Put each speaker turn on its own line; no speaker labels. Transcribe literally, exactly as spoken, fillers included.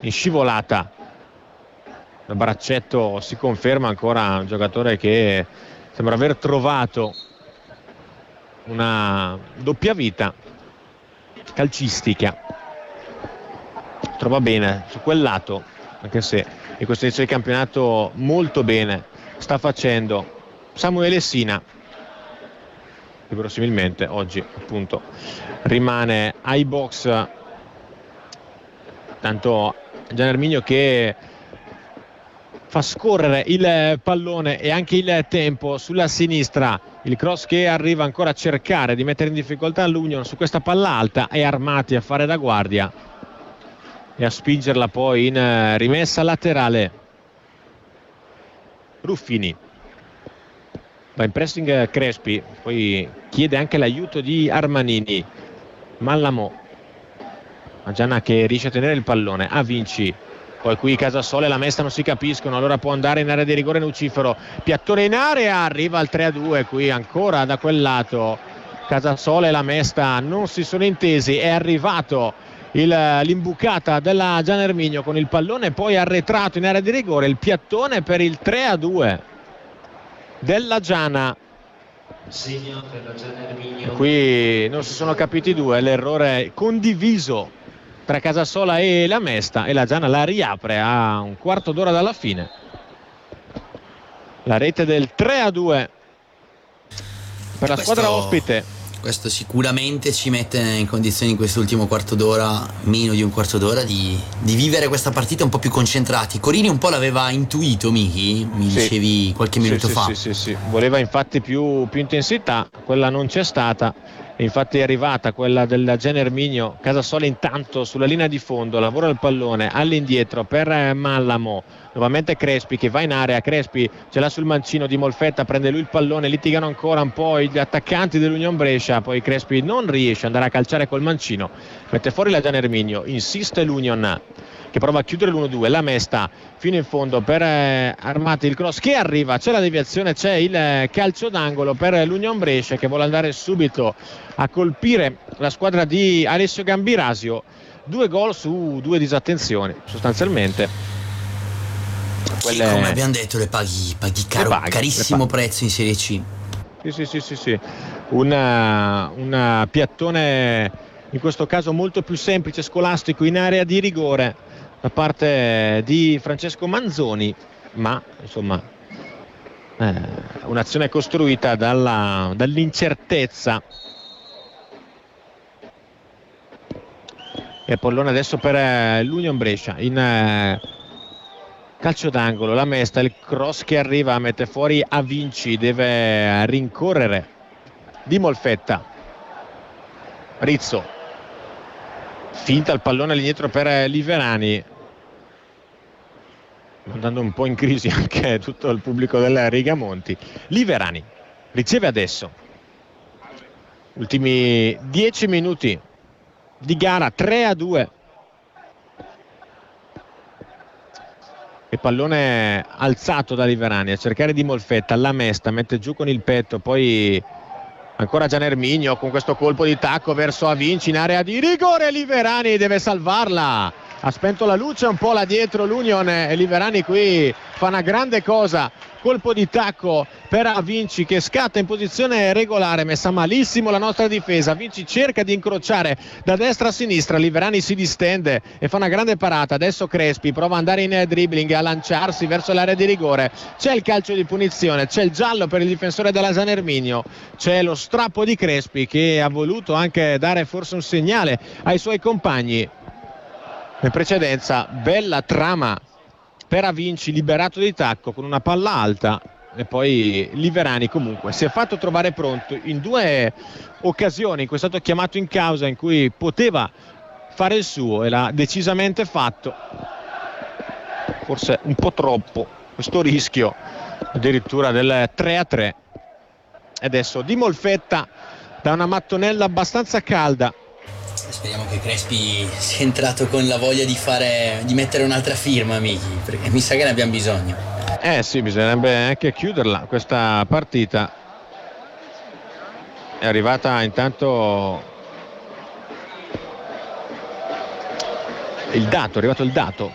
in scivolata. Il Braccetto si conferma ancora un giocatore che sembra aver trovato una doppia vita calcistica, trova bene su quel lato, anche se in questo inizio di campionato molto bene sta facendo Samuele Sina, che verosimilmente oggi appunto rimane ai box. Tanto Gian Erminio che fa scorrere il pallone e anche il tempo sulla sinistra, il cross che arriva ancora a cercare di mettere in difficoltà l'Union su questa palla alta, e Armati a fare da guardia e a spingerla poi in rimessa laterale. Ruffini va in pressing Crespi, poi chiede anche l'aiuto di Armanini. Mallamo, Gianna che riesce a tenere il pallone, a Vinci, poi qui Casasola e la Mesta non si capiscono, allora può andare in area di rigore Nucifero, piattone in area, arriva al tre a due. Qui ancora da quel lato Casasola e la Mesta non si sono intesi, è arrivato il, l'imbucata della Gian Erminio con il pallone poi arretrato in area di rigore, il piattone per il tre a due della Giana. Qui non si sono capiti due, l'errore condiviso tra Casasola e la Mesta, e la Giana la riapre a un quarto d'ora dalla fine. La rete del tre a due per la
questo,
squadra ospite.
Questo sicuramente ci mette in condizioni in quest'ultimo quarto d'ora, meno di un quarto d'ora, di, di vivere questa partita un po' più concentrati. Corini un po' l'aveva intuito, Miki, mi
sì.
dicevi qualche minuto
sì,
fa.
Sì, sì, sì, sì. Voleva infatti più, più intensità, quella non c'è stata. Infatti è arrivata quella del Gian Erminio. Casasola intanto sulla linea di fondo, lavora il pallone all'indietro per Mallamo, nuovamente Crespi che va in area, Crespi ce l'ha sul mancino di Molfetta, prende lui il pallone, litigano ancora un po' gli attaccanti dell'Union Brescia, poi Crespi non riesce ad andare a calciare col mancino, mette fuori la Gian Erminio, insiste l'Union che prova a chiudere l'uno due, la Mesta fino in fondo per eh, Armati, il cross che arriva, c'è la deviazione, c'è il eh, calcio d'angolo per l'Union Brescia che vuole andare subito a colpire la squadra di Alessio Gambirasio. Due gol su due disattenzioni sostanzialmente.
Quelle... Sì, come abbiamo detto, le paghi, paghi caro, paghi, carissimo prezzo in Serie C.
Sì, sì, sì, sì, sì. Una, una piattone in questo caso molto più semplice, scolastico, in area di rigore da parte di Francesco Manzoni, ma insomma eh, un'azione costruita dalla, dall'incertezza. E pallone adesso per l'Union Brescia in eh, calcio d'angolo, la Mesta, il cross che arriva, mette fuori a Vinci, deve rincorrere Di Molfetta. Rizzo finta il pallone all'indietro per Liverani, mandando un po' in crisi anche tutto il pubblico del Rigamonti. Liverani riceve adesso, ultimi dieci minuti di gara, tre a due. Il pallone alzato da Liverani a cercare Di Molfetta, la Mesta mette giù con il petto, poi ancora Gian Erminio con questo colpo di tacco verso Avinci in area di rigore, Liverani deve salvarla, ha spento la luce un po' là dietro l'Union e Liverani qui fa una grande cosa, colpo di tacco per Avinci che scatta in posizione regolare, messa malissimo la nostra difesa. Avinci cerca di incrociare da destra a sinistra, Liverani si distende e fa una grande parata. Adesso Crespi prova ad andare in dribbling, a lanciarsi verso l'area di rigore, c'è il calcio di punizione, c'è il giallo per il difensore della Gian Erminio, c'è lo strappo di Crespi che ha voluto anche dare forse un segnale ai suoi compagni. In precedenza bella trama per Avinci, liberato di tacco con una palla alta, e poi Liverani comunque si è fatto trovare pronto in due occasioni in cui è stato chiamato in causa, in cui poteva fare il suo e l'ha decisamente fatto, forse un po' troppo questo rischio addirittura del tre a tre. E adesso Di Molfetta da una mattonella abbastanza calda.
Speriamo che Crespi sia entrato con la voglia di fare, di mettere un'altra firma, Miki, perché mi sa che ne abbiamo bisogno.
Eh sì, bisognerebbe anche chiuderla questa partita. È arrivata intanto il dato, è arrivato il dato